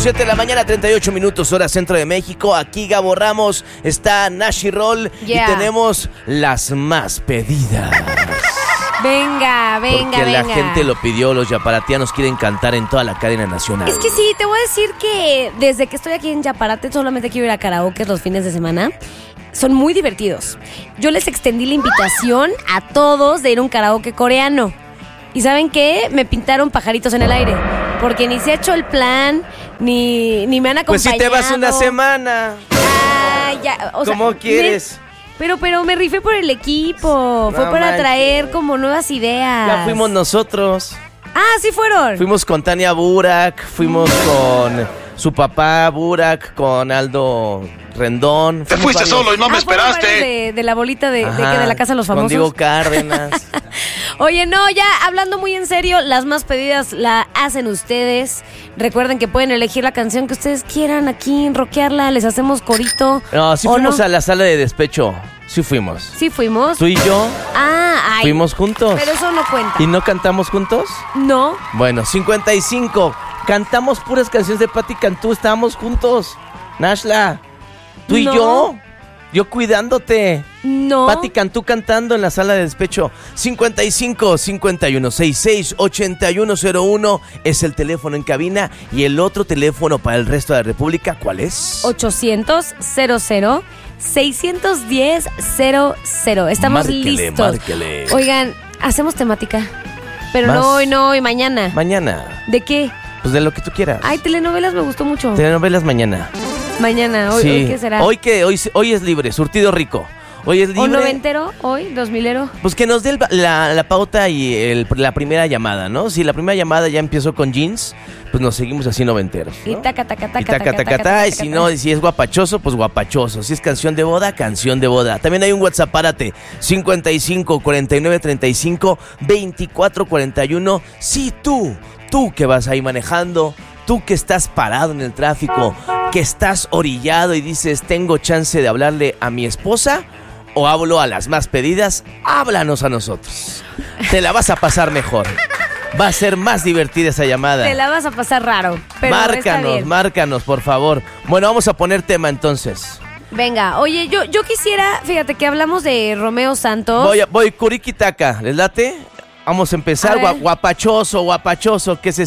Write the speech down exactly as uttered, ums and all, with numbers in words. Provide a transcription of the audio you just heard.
siete de la mañana, treinta y ocho minutos, hora centro de México. Aquí Gabo Ramos, está Nashi Roll Yeah. y tenemos las más pedidas. Venga, venga, Porque venga. la gente lo pidió, los yaparatianos quieren cantar en toda la cadena nacional. Es que sí, te voy a decir que desde que estoy aquí en Yaparate solamente quiero ir a karaoke los fines de semana. Son muy divertidos. Yo les extendí la invitación a todos de ir a un karaoke coreano. ¿Y saben qué? Me pintaron pajaritos en el aire. Porque ni se ha hecho el plan, ni, ni me han Pues acompañado. si te vas una semana. Ah, ya, o sea, ¿Cómo quieres? me- pero, pero me rifé por el equipo. Fue No para manches. traer como nuevas ideas. Ya fuimos nosotros. Ah, sí fueron. Fuimos con Tania Burak, fuimos con su papá Burak, con Aldo Rendón. Te Fuimos fuiste varios. solo y no me Ah, fueron esperaste. varios De, de la bolita de, de, Ajá, que de la Casa de los Con Famosos. Diego Cárdenas. Oye, no, ya hablando muy en serio, las más pedidas la hacen ustedes. Recuerden que pueden elegir la canción que ustedes quieran aquí, rockearla, les hacemos corito. No, sí ¿o fuimos no? a la sala de despecho. Sí fuimos. Sí fuimos. Tú y yo Ah, ay. fuimos juntos. Pero eso no cuenta. ¿Y no cantamos juntos? No. Bueno, cincuenta y cinco. Cantamos puras canciones de Patti Cantú. Estábamos juntos. Nashla, tú y No. yo. Yo cuidándote. No. Patti Cantú cantando en la sala de despecho. cincuenta y cinco, cincuenta y uno, sesenta y seis, ochenta y uno cero uno es el teléfono en cabina. Y el otro teléfono para el resto de la República, ¿cuál es? ochocientos cero cero seiscientos diez cero cero. Estamos Márquele, listos. márquele. Oigan, hacemos temática. Pero Más. no hoy, no hoy, mañana. Mañana. ¿De qué? Pues de lo que tú quieras. Ay, telenovelas me gustó mucho. Telenovelas mañana. Mañana, hoy, Sí. hoy ¿qué será? Hoy que hoy, hoy es libre, surtido rico. Hoy es ¿O libre. noventero? ¿Hoy? ¿Dos milero? Pues que nos dé el- la, la pauta y el- la primera llamada, ¿no? Si la primera llamada ya empezó con jeans, pues nos seguimos así noventeros, ¿no? Y taca, taca, taca, Y taca, taca, taca, taca, taca, taca, y si taca, no, taca. y si es guapachoso, pues guapachoso. Si es canción de boda, canción de boda. También hay un WhatsApp, párate, cincuenta y cinco, cuarenta y nueve, treinta y cinco, veinticuatro, cuarenta y uno. Si tú, tú que vas ahí manejando, tú que estás parado en el tráfico, que estás orillado y dices, tengo chance de hablarle a mi esposa o hablo a las más pedidas, háblanos a nosotros. Te la vas a pasar mejor. Va a ser más divertida esa llamada. Te la vas a pasar raro, pero está Márcanos, bien. márcanos, por favor. Bueno, vamos a poner tema entonces. Venga, oye, yo, yo quisiera, fíjate que hablamos de Romeo Santos. Voy, a- voy, Kuriquitaca, ¿les late? Vamos a empezar, A ver. Gua- guapachoso, guapachoso, que se